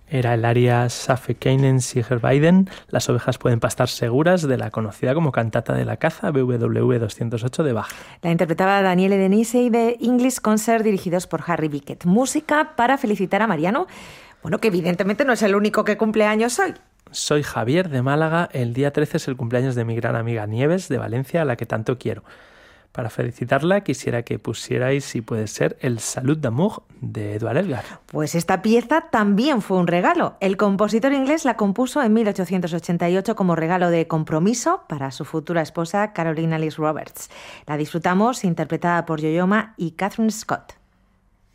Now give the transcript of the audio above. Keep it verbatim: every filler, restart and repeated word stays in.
Era el aria Safekainen Sicher Weiden. Las ovejas pueden pastar seguras, de la conocida como Cantata de la Caza, B W V doscientos ocho de Bach. La interpretaba Daniele Denise y de English Concert, dirigidos por Harry Bickett. Música para felicitar a Mariano, bueno, que evidentemente no es el único que cumple años hoy. Soy Javier de Málaga. El día trece es el cumpleaños de mi gran amiga Nieves de Valencia, a la que tanto quiero. Para felicitarla quisiera que pusierais, si puede ser, el Salut d'amour de Edouard Elgar. Pues esta pieza también fue un regalo. El compositor inglés la compuso en mil ochocientos ochenta y ocho como regalo de compromiso para su futura esposa Caroline Alice Roberts. La disfrutamos interpretada por Yo-Yo Ma y Catherine Scott.